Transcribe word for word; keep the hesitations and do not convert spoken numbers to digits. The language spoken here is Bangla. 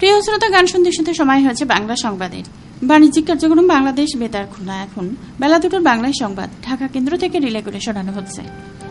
প্রিয় শ্রোতা, গান শুনতে শুনতে সময় হয়েছে বাংলা সংবাদের। বাণিজ্যিক কার্যক্রম বাংলাদেশ বেতার খুলনা। এখন বেলা দুটোর বাংলায় সংবাদ ঢাকা কেন্দ্র থেকে রিলে করে শোনানো হচ্ছে।